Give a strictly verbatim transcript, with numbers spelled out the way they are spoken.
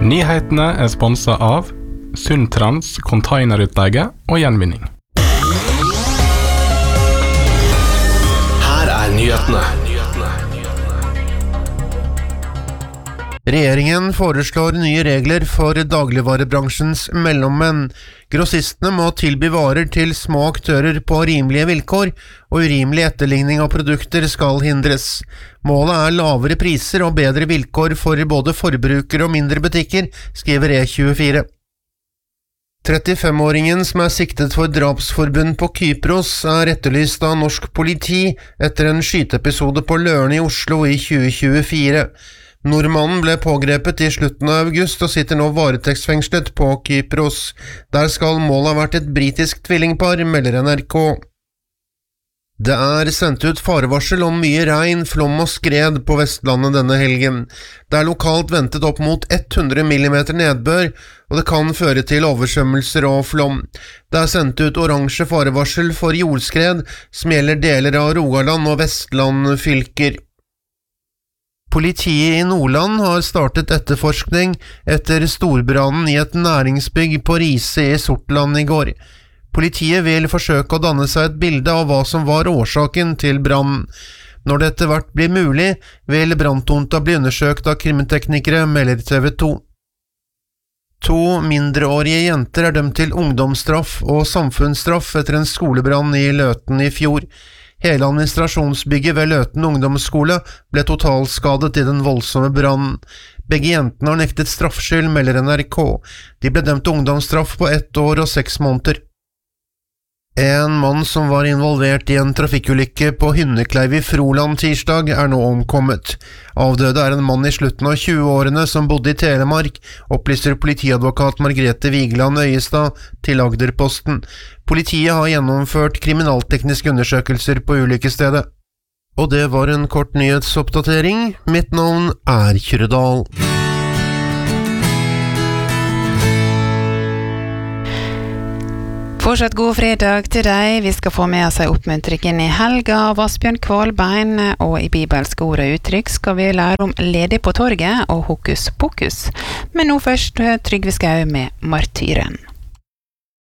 Nyhetene er sponset av Sundtrans containerutleie og gjenvinning. Her er nyhetene. Regjeringen foreslår nye regler for dagligvarebransjens mellommenn. Grossistene må tilby varer til små aktører på rimelige vilkår, og urimelig etterligning av produkter skal hindres. Målet er lavere priser og bedre vilkår for både forbrukere og mindre butikker, skriver E tjuefire. trettifem-åringen som er siktet for drapsforbund på Kypros er etterlyst av norsk politi etter en skyteepisode på Løren i Oslo i tjue tjuefire. Nordmannen ble pågrepet i slutten av august og sitter nå varetektsfengslet på Kypros. Der skal målet ha vært et britisk tvillingpar, melder N R K. Det er sendt ut farevarsel om mye regn, flom og skred på Vestlandet denne helgen. Det er lokalt ventet opp mot hundre millimeter nedbør, og det kan føre til oversvømmelser og flom. Det er sendt ut oransje farevarsel for jordskred, som gjelder deler av Rogaland og Vestland fylker. Politiet i Nordland har startet etterforskning etter storbrannen i et næringsbygg på Rise i Sortland i går. Politiet vil forsøke å danne seg et bilde av hva som var årsaken til brannen. Når det etter hvert blir mulig, vil branntomta bli undersøkt av kriminteknikere, melder T V to. To mindreårige jenter er dømt til ungdomsstraff og samfunnsstraff etter en skolebrann i Løten i fjor. Hele administrasjonsbygget ved Løten ungdomsskole ble totalskadet i den voldsomme brannen. Begge jentene har nektet straffskyld, melder N R K. De ble dømt til ungdomsstraff på ett år og seks måneder. En mann som var involvert i en trafikkulykke på Hynnekleiv i Froland tirsdag er nå omkommet. Avdøde er en mann i slutten av tjueårene som bodde i Telemark, opplyser politiadvokat Margrethe Vigeland Øyestad til Agderposten. Politiet har gjennomført kriminaltekniske undersøkelser på ulykkesstedet. Og det var en kort nyhetsoppdatering. Mitt navn er Kyrredal. Fortsatt god fredag til deg. Vi skal få med oss en oppmuntring inn i helga av Asbjørn Kvalbein, og i bibelske ord og uttrykk skal vi lære om ledig på torget og hokus pokus. Men nå først Trygve Skau med Martyren.